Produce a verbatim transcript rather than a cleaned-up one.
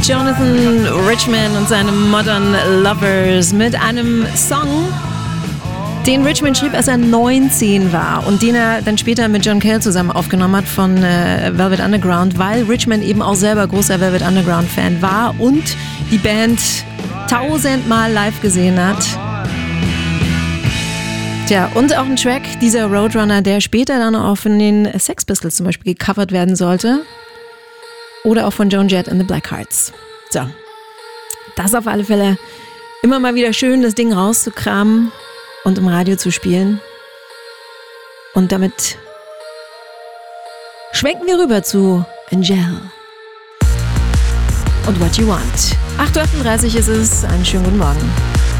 Jonathan Richman und seine Modern Lovers mit einem Song, den Richman schrieb, als er neunzehn war und den er dann später mit John Cale zusammen aufgenommen hat von äh, Velvet Underground, weil Richman eben auch selber großer Velvet Underground-Fan war und die Band tausendmal live gesehen hat. Tja, und auch ein Track, dieser Roadrunner, der später dann auch von den Sex Pistols zum Beispiel gecovert werden sollte. Oder auch von Joan Jett and the Blackhearts. So, das ist auf alle Fälle immer mal wieder schön, das Ding rauszukramen und im Radio zu spielen. Und damit schwenken wir rüber zu Angèle und What You Want. acht Uhr achtunddreißig ist es. Einen schönen guten Morgen.